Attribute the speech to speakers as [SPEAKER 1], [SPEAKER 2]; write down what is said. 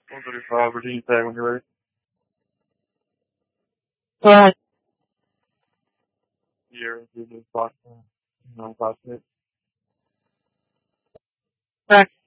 [SPEAKER 1] 135, Virginia Tech when you're ready.
[SPEAKER 2] Go ahead.
[SPEAKER 1] Year, class 6.
[SPEAKER 2] Correct.